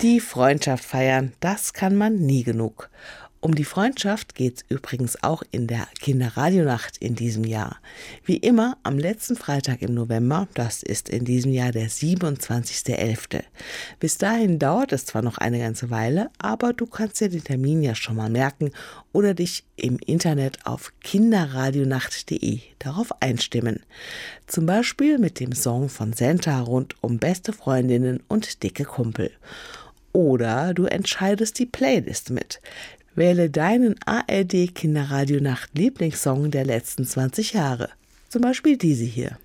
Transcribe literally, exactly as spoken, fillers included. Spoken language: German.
Die Freundschaft feiern, das kann man nie genug. Um die Freundschaft geht's übrigens auch in der Kinderradionacht in diesem Jahr. Wie immer am letzten Freitag im November, das ist in diesem Jahr der siebenundzwanzigster elfte Bis dahin dauert es zwar noch eine ganze Weile, aber du kannst dir den Termin ja schon mal merken oder dich im Internet auf kinderradionacht punkt de darauf einstimmen. Zum Beispiel mit dem Song von Senta rund um beste Freundinnen und dicke Kumpel. Oder du entscheidest die Playlist mit. Wähle deinen A R D Kinderradionacht Lieblingssong der letzten zwanzig Jahre. Zum Beispiel diese hier.